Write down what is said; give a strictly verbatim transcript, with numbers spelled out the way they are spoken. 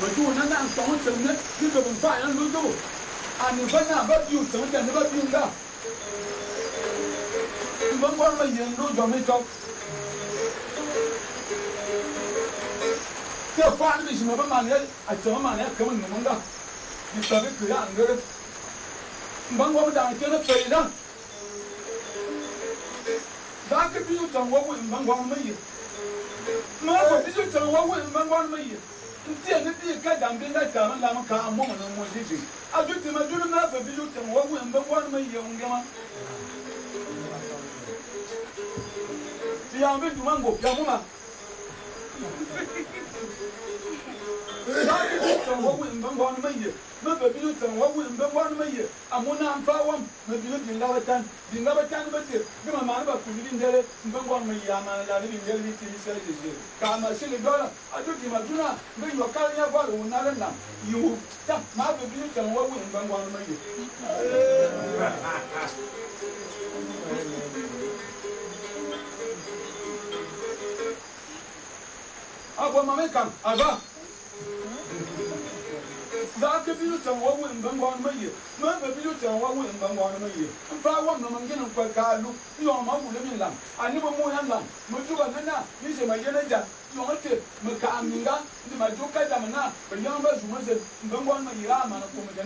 ju na na song chen ne ni ge ben fa yan lu ju ani ba na ba ju song chen ba ju da ban gwan ma yin lu jo mi to ke fa ni shi ma ba ma ne a chen ma ne ke mun mun da ni ta be ku ya ngere ban gwan da ke na pe da da ke bi ju chen wo wo ban gwan ma yi ma ko bi ju chen wo wo ban gwan ma yi nti ne bi ka dambe na ka man la man ka ammo mo mo jiji ajuti ma julu na fa bi ju chen wo wo ban gwan ma yi ngema ya be du mango ya muma Saki bi chen wo wo ban gwan ma yi ma fa bi ju chen wo wo ban gwan ma yi amuna am fa wam ma bi ju la watan din la watan ba te bi ma ma ba ku din dele ban gwan ma yi ama la ni dele ni ti sele de ka ma sele dola ajuti ma juna be yo ka ya ba wo na le na yu ta ma be bi ju chen wo wo ban gwan ma yi Abo mame kam aba za ka bi ta wa win ban gwan mai ma ba bi ta wa win ban gwan mai fa wa no man gina kwa ka lu yo ma bu le min lam ani mo mo yan lam mo ju ba na ni se ma yena ja yo ma te mo ka aminga ni ma ju ka da na ba yan ba ju ma se ban gwan mai ya ma na ko